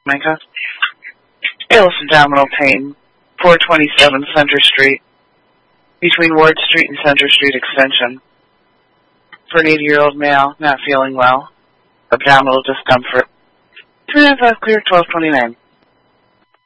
Micah. Ailsa abdominal pain, 427 Center Street, between Ward Street and Center Street Extension. For an 80-year-old male, not feeling well, abdominal discomfort. 395 clear, 1229.